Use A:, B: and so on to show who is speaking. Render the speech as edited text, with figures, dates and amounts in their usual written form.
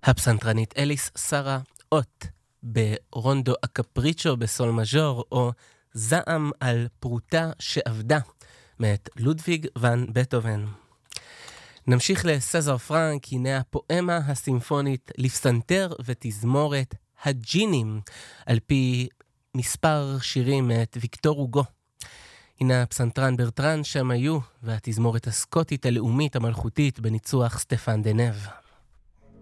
A: הפסנתרנית אליס סרה אות ברונדו הקפריצ'ו בסול מז'ור, או זעם על פרוטה שעבדה מאת לודוויג ון בטהובן. נמשיך לסזר פרנק, הנה הפואמה הסימפונית לפסנתר ותזמורת הג'ינים, על פי מספר שירים מאת ויקטור הוגו. הנה הפסנתרן ברטרן שם היו, והתזמורת הסקוטית הלאומית המלכותית בניצוח סטפן דנב.